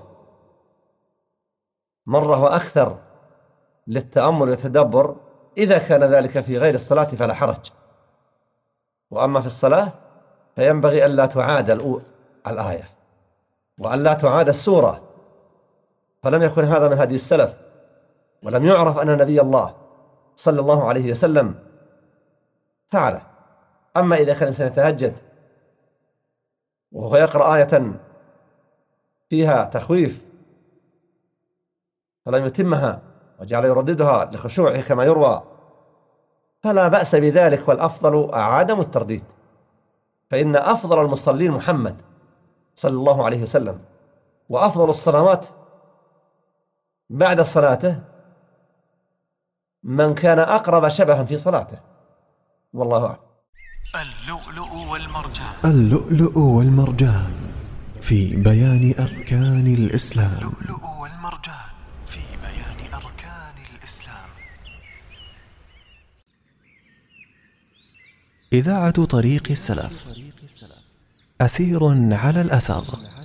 مرة وأكثر للتأمل والتدبر إذا كان ذلك في غير الصلاة فلا حرج، وأما في الصلاة فينبغي ألا تعاد الآية وألا تعاد السورة، فلم يكن هذا من هدي السلف، ولم يعرف أن نبي الله صلى الله عليه وسلم فعله. أما إذا كان الإنسان يتهجد وهو يقرأ آية فيها تخويف فلم يتمها وجعل يرددها لخشوعه كما يروى فلا بأس بذلك، والأفضل عدم الترديد، فإن أفضل المصلين محمد صلى الله عليه وسلم، وأفضل الصلوات بعد صلاته من كان أقرب شبها في صلاته، والله أعلم. اللؤلؤ والمرجان في بيان أركان الإسلام. إذاعة طريق السلف، أثير على الأثر.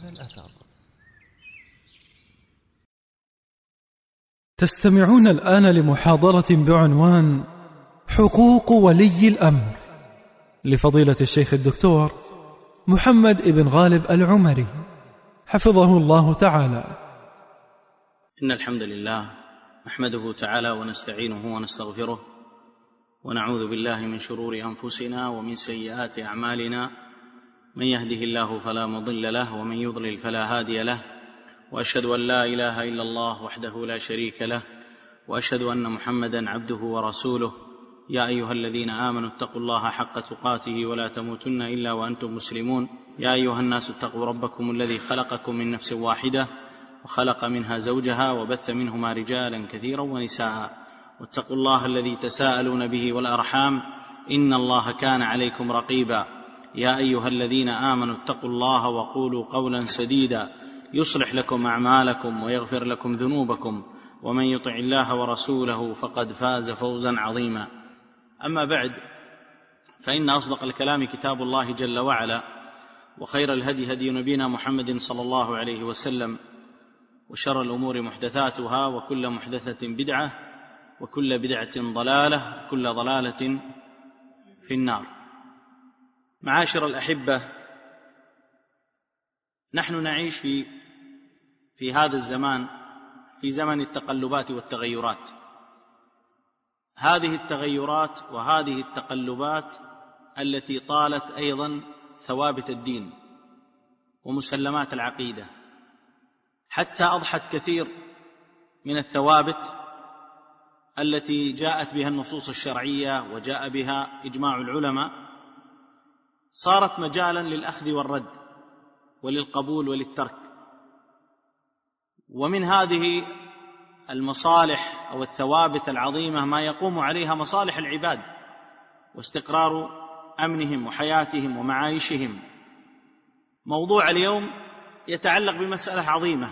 تستمعون الآن لمحاضرة بعنوان حقوق ولي الأمر لفضيلة الشيخ الدكتور محمد بن غالب العمري حفظه الله تعالى. إن الحمد لله نحمده تعالى ونستعينه ونستغفره ونعوذ بالله من شرور أنفسنا ومن سيئات أعمالنا، من يهده الله فلا مضل له ومن يضلل فلا هادي له، وأشهد أن لا إله إلا الله وحده لا شريك له، وأشهد أن محمدا عبده ورسوله. يا أيها الذين آمنوا اتقوا الله حق تقاته ولا تموتن إلا وأنتم مسلمون. يا أيها الناس اتقوا ربكم الذي خلقكم من نفس واحدة وخلق منها زوجها وبث منهما رجالا كثيرا ونساء، واتقوا الله الذي تساءلون به والأرحام إن الله كان عليكم رقيبا. يا أيها الذين آمنوا اتقوا الله وقولوا قولا سديدا يصلح لكم أعمالكم ويغفر لكم ذنوبكم، ومن يطع الله ورسوله فقد فاز فوزا عظيما. أما بعد، فإن أصدق الكلام كتاب الله جل وعلا، وخير الهدي هدي نبينا محمد صلى الله عليه وسلم، وشر الأمور محدثاتها، وكل محدثة بدعة، وكل بدعة ضلالة، وكل ضلالة في النار. معاشر الأحبة، نحن نعيش في هذا الزمان، في زمن التقلبات والتغيرات. هذه التغيرات وهذه التقلبات التي طالت أيضا ثوابت الدين ومسلمات العقيدة، حتى أضحت كثير من الثوابت التي جاءت بها النصوص الشرعية وجاء بها إجماع العلماء، صارت مجالا للأخذ والرد وللقبول وللترك. ومن هذه المصالح أو الثوابت العظيمة ما يقوم عليها مصالح العباد واستقرار أمنهم وحياتهم ومعايشهم. موضوع اليوم يتعلق بمسألة عظيمة،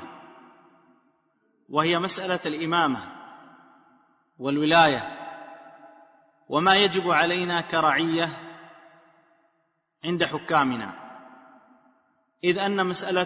وهي مسألة الإمامة والولاية، وما يجب علينا كرعية عند حكامنا، إذ أن مسألة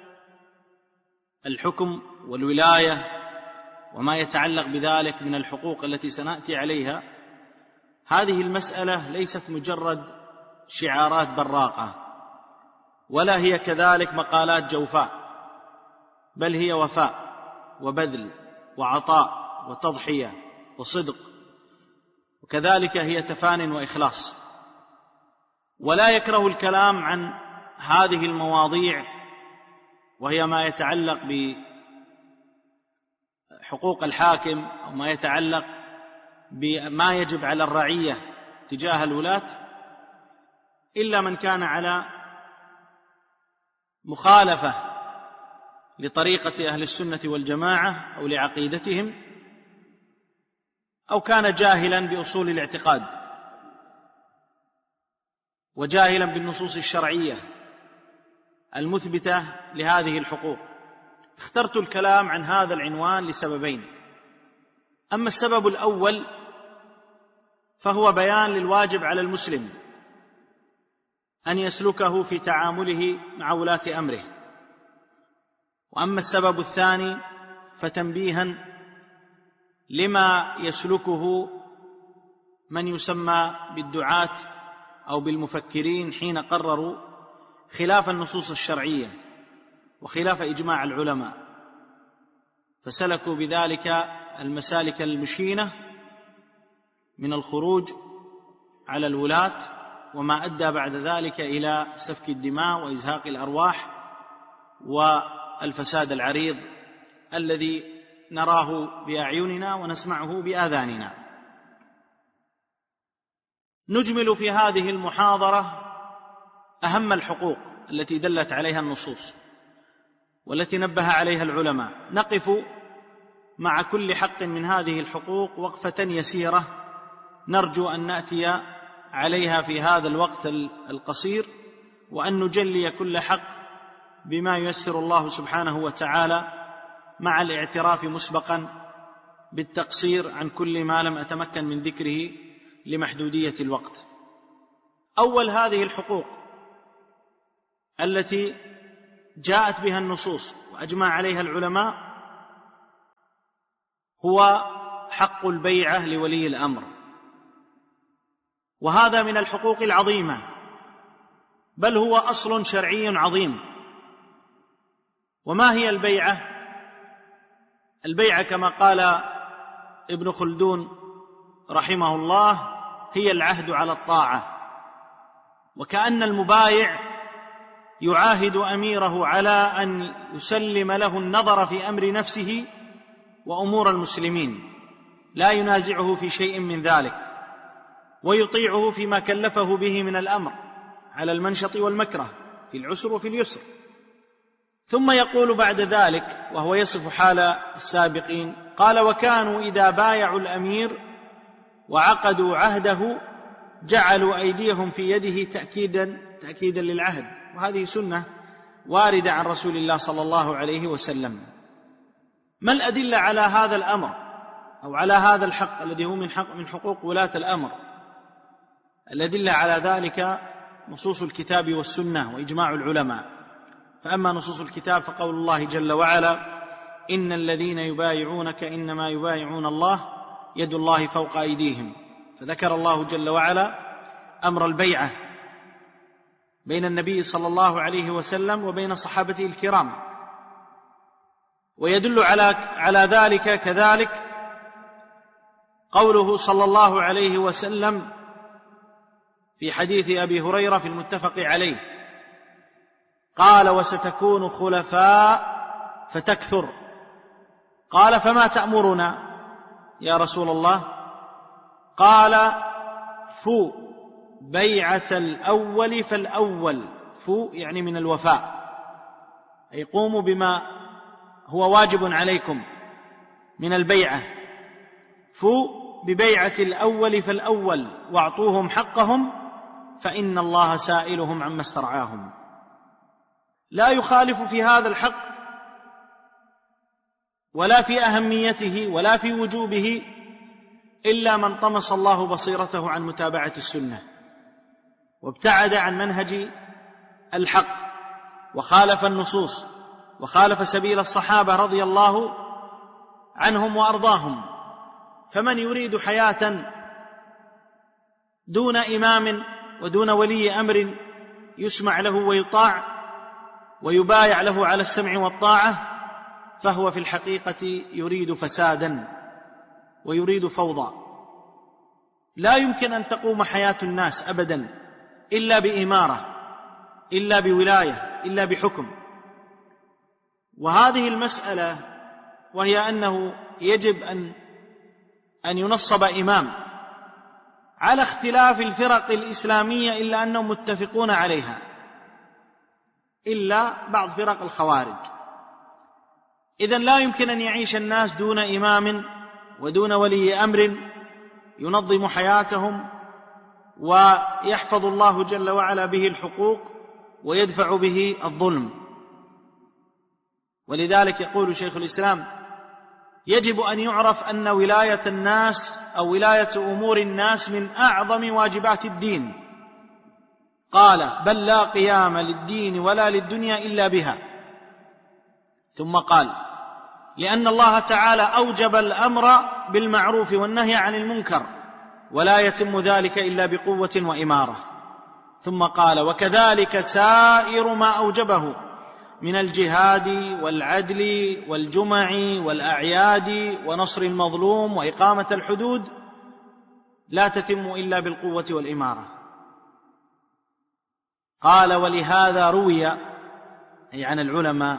الحكم والولاية وما يتعلق بذلك من الحقوق التي سنأتي عليها، هذه المسألة ليست مجرد شعارات براقة، ولا هي كذلك مقالات جوفاء، بل هي وفاء وبذل وعطاء وتضحية وصدق، وكذلك هي تفان وإخلاص. ولا يكره الكلام عن هذه المواضيع، وهي ما يتعلق بحقوق الحاكم أو ما يتعلق بما يجب على الرعية تجاه الولاة، إلا من كان على مخالفة لطريقة أهل السنة والجماعة أو لعقيدتهم، أو كان جاهلا بأصول الاعتقاد وجاهلا بالنصوص الشرعية المثبتة لهذه الحقوق. اخترت الكلام عن هذا العنوان لسببين. أما السبب الأول فهو بيان للواجب على المسلم أن يسلكه في تعامله مع ولاة أمره. وأما السبب الثاني فتنبيها لما يسلكه من يسمى بالدعاة أو بالمفكرين حين قرروا خلاف النصوص الشرعية وخلاف إجماع العلماء، فسلكوا بذلك المسالك المشينة من الخروج على الولاة، وما أدى بعد ذلك إلى سفك الدماء وإزهاق الأرواح والفساد العريض الذي نراه بأعيننا ونسمعه بآذاننا. نجمل في هذه المحاضرة أهم الحقوق التي دلت عليها النصوص والتي نبه عليها العلماء. نقف مع كل حق من هذه الحقوق وقفة يسيرة نرجو أن نأتي عليها في هذا الوقت القصير، وأن نجلي كل حق بما ييسر الله سبحانه وتعالى، مع الاعتراف مسبقا بالتقصير عن كل ما لم أتمكن من ذكره لمحدودية الوقت. أول هذه الحقوق التي جاءت بها النصوص وأجمع عليها العلماء هو حق البيعة لولي الأمر، وهذا من الحقوق العظيمة، بل هو أصل شرعي عظيم. وما هي البيعة؟ البيعة كما قال ابن خلدون رحمه الله هي العهد على الطاعة، وكأن المبايع يعاهد أميره على أن يسلم له النظر في أمر نفسه وأمور المسلمين، لا ينازعه في شيء من ذلك، ويطيعه فيما كلفه به من الأمر على المنشط والمكره، في العسر وفي اليسر. ثم يقول بعد ذلك وهو يصف حال السابقين، قال: وكانوا إذا بايعوا الأمير وعقدوا عهده جعلوا أيديهم في يده تأكيدا للعهد. وهذه سنة واردة عن رسول الله صلى الله عليه وسلم. ما الأدلة على هذا الأمر أو على هذا الحق الذي هو من حقوق ولاة الأمر؟ الأدلة على ذلك نصوص الكتاب والسنة وإجماع العلماء. فأما نصوص الكتاب فقول الله جل وعلا: إن الذين يبايعونك إنما يبايعون الله يد الله فوق أيديهم. فذكر الله جل وعلا أمر البيعة بين النبي صلى الله عليه وسلم وبين صحابته الكرام. ويدل على ذلك كذلك قوله صلى الله عليه وسلم في حديث أبي هريرة في المتفق عليه، قال: وستكون خلفاء فتكثر. قال: فما تأمرنا يا رسول الله؟ قال: فو بيعة الأول فالأول. فو يعني من الوفاء، أي قوموا بما هو واجب عليكم من البيعة. فو ببيعة الأول فالأول واعطوهم حقهم فإن الله سائلهم عما استرعاهم. لا يخالف في هذا الحق ولا في أهميته ولا في وجوبه إلا من طمس الله بصيرته عن متابعة السنة وابتعد عن منهج الحق وخالف النصوص وخالف سبيل الصحابة رضي الله عنهم وأرضاهم. فمن يريد حياة دون إمام ودون ولي أمر يسمع له ويطاع ويبايع له على السمع والطاعة فهو في الحقيقة يريد فسادا ويريد فوضى. لا يمكن أن تقوم حياة الناس أبدا إلا بإمارة، إلا بولاية، إلا بحكم. وهذه المسألة وهي أنه يجب أن ينصب إمام على اختلاف الفرق الإسلامية إلا أنهم متفقون عليها، إلا بعض فرق الخوارج. إذن لا يمكن أن يعيش الناس دون إمام ودون ولي أمر ينظم حياتهم ويحفظ الله جل وعلا به الحقوق ويدفع به الظلم. ولذلك يقول شيخ الإسلام: يجب أن يعرف أن ولاية الناس أو ولاية أمور الناس من أعظم واجبات الدين. قال: بل لا قيام للدين ولا للدنيا إلا بها. ثم قال: لأن الله تعالى أوجب الأمر بالمعروف والنهي عن المنكر ولا يتم ذلك إلا بقوة وإمارة. ثم قال: وكذلك سائر ما أوجبه من الجهاد والعدل والجمع والأعياد ونصر المظلوم وإقامة الحدود لا تتم إلا بالقوة والإمارة. قال: ولهذا روي أي عن العلماء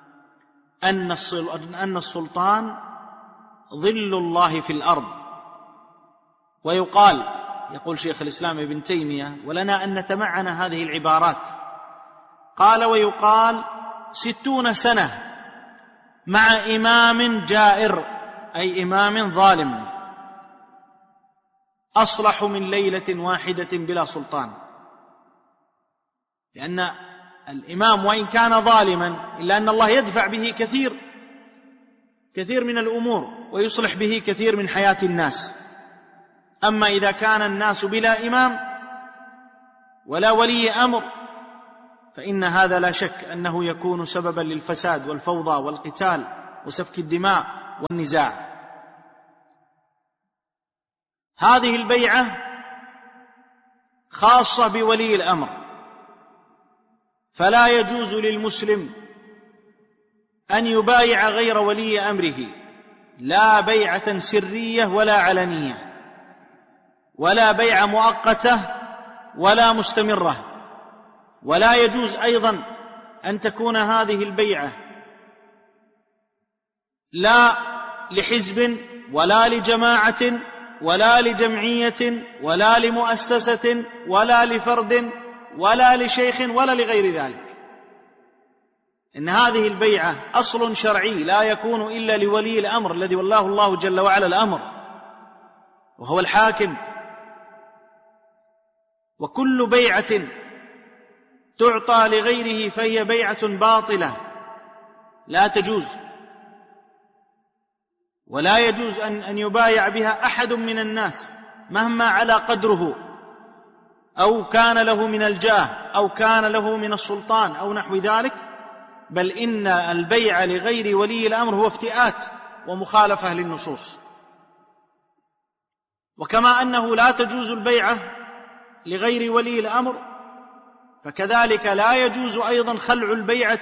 أن السلطان ظل الله في الأرض. ويقال، يقول شيخ الإسلام ابن تيمية، ولنا أن نتمعن هذه العبارات، قال: ويقال 60 سنة مع إمام جائر، أي إمام ظالم، أصلح من ليلة واحدة بلا سلطان. لأن الإمام وإن كان ظالما إلا أن الله يدفع به كثير من الأمور ويصلح به كثير من حياة الناس. أما إذا كان الناس بلا إمام ولا ولي أمر، فإن هذا لا شك أنه يكون سببا للفساد والفوضى والقتال وسفك الدماء والنزاع. هذه البيعة خاصة بولي الأمر، فلا يجوز للمسلم أن يبايع غير ولي أمره، لا بيعة سرية ولا علنية، ولا بيعة مؤقتة ولا مستمرة. ولا يجوز أيضا أن تكون هذه البيعة لا لحزب ولا لجماعة ولا لجمعية ولا لمؤسسة ولا لفرد ولا لشيخ ولا لغير ذلك. إن هذه البيعة أصل شرعي لا يكون إلا لولي الأمر الذي والله الله جل وعلا الأمر، وهو الحاكم. وكل بيعة تعطى لغيره فهي بيعة باطلة لا تجوز، ولا يجوز أن يبايع بها أحد من الناس مهما على قدره، أو كان له من الجاه أو كان له من السلطان أو نحو ذلك، بل إن البيع لغير ولي الأمر هو افتئات ومخالفة للنصوص. وكما أنه لا تجوز البيعة لغير ولي الأمر، فكذلك لا يجوز أيضا خلع البيعة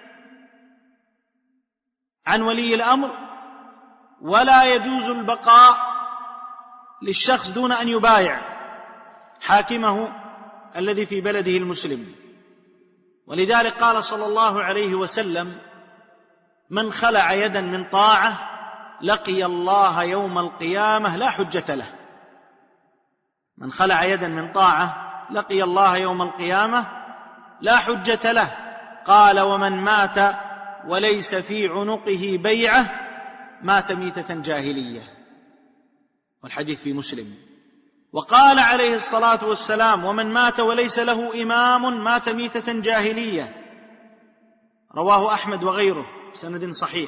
عن ولي الأمر، ولا يجوز البقاء للشخص دون أن يبايع حاكمه الذي في بلده المسلم. ولذلك قال صلى الله عليه وسلم: من خلع يدا من طاعة لقي الله يوم القيامة لا حجة له. من خلع يدا من طاعة لقي الله يوم القيامة لا حجة له. قال: ومن مات وليس في عنقه بيعة مات ميتة جاهلية. والحديث في مسلم. وقال عليه الصلاة والسلام: ومن مات وليس له إمام مات ميتة جاهلية. رواه أحمد وغيره بسند صحيح.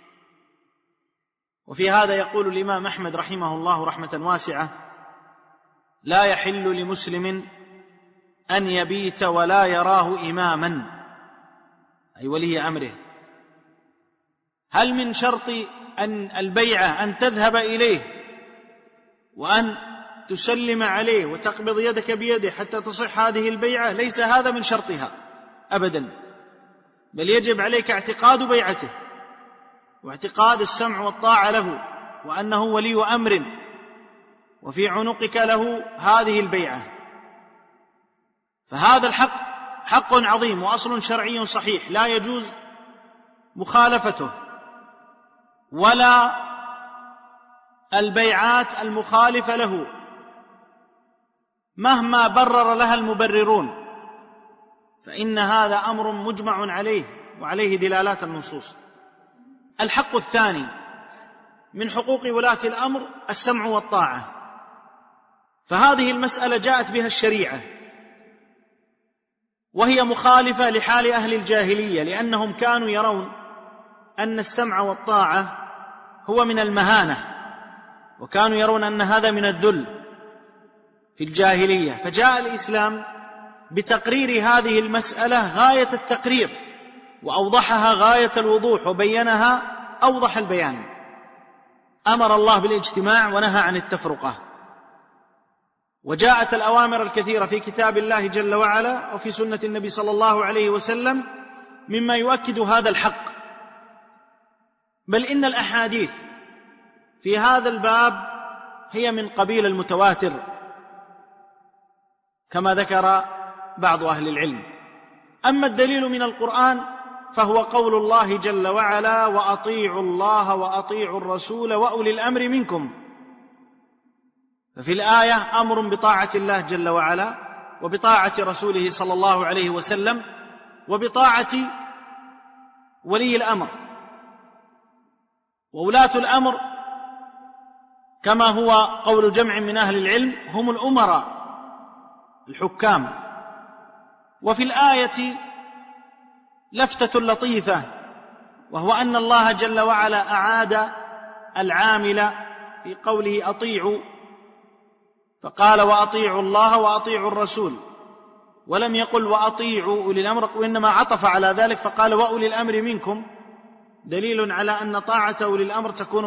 وفي هذا يقول الإمام أحمد رحمه الله رحمة واسعة: لا يحل لمسلم أن يبيت ولا يراه إماما، أي ولي أمره. هل من شرط أن البيعة أن تذهب إليه وأن تسلم عليه وتقبض يدك بيده حتى تصح هذه البيعة؟ ليس هذا من شرطها أبدا، بل يجب عليك اعتقاد بيعته واعتقاد السمع والطاعة له، وأنه ولي أمر وفي عنقك له هذه البيعة. فهذا الحق حق عظيم وأصل شرعي صحيح لا يجوز مخالفته، ولا البيعات المخالفة له مهما برر لها المبررون، فإن هذا أمر مجمع عليه وعليه دلالات النصوص. الحق الثاني من حقوق ولاة الأمر السمع والطاعة، فهذه المسألة جاءت بها الشريعة، وهي مخالفة لحال أهل الجاهلية، لأنهم كانوا يرون أن السمع والطاعة هو من المهانة، وكانوا يرون أن هذا من الذل في الجاهلية. فجاء الإسلام بتقرير هذه المسألة غاية التقرير، وأوضحها غاية الوضوح، وبينها أوضح البيان. أمر الله بالاجتماع ونهى عن التفرقة، وجاءت الأوامر الكثيرة في كتاب الله جل وعلا وفي سنة النبي صلى الله عليه وسلم مما يؤكد هذا الحق. بل إن الأحاديث في هذا الباب هي من قبيل المتواتر كما ذكر بعض أهل العلم. أما الدليل من القرآن فهو قول الله جل وعلا: وأطيعوا الله وأطيعوا الرسول وأولي الأمر منكم. ففي الآية أمر بطاعة الله جل وعلا، وبطاعة رسوله صلى الله عليه وسلم، وبطاعة ولي الأمر. وولاة الأمر كما هو قول جمع من أهل العلم هم الأمراء الحكام. وفي الآية لفتة لطيفة، وهو أن الله جل وعلا أعاد العامل في قوله أطيعوا، فقال: وأطيعوا الله وأطيعوا الرسول. ولم يقل وأطيعوا أولي الأمر، وإنما عطف على ذلك فقال وأولي الأمر منكم، دليل على أن طاعة أولي الأمر تكون